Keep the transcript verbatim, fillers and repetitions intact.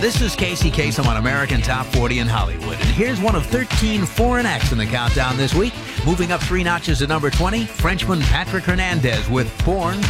This is Casey Kasem on American Top forty in Hollywood. And here's one of thirteen foreign acts in the countdown this week. Moving up three notches to number twenty, Frenchman Patrick Hernandez with Born